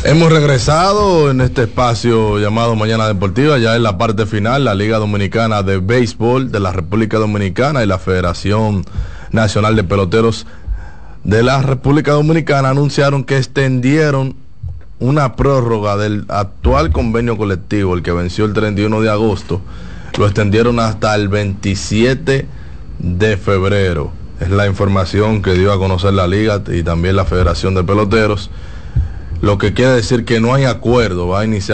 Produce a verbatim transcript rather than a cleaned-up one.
Hemos regresado en este espacio llamado Mañana Deportiva, ya en la parte final. La Liga Dominicana de Béisbol de la República Dominicana y la Federación Nacional de Peloteros de la República Dominicana anunciaron que extendieron una prórroga del actual convenio colectivo, el que venció el treinta y uno de agosto, lo extendieron hasta el veintisiete de febrero. Es la información que dio a conocer la Liga y también la Federación de Peloteros, lo que quiere decir que no hay acuerdo, va a iniciar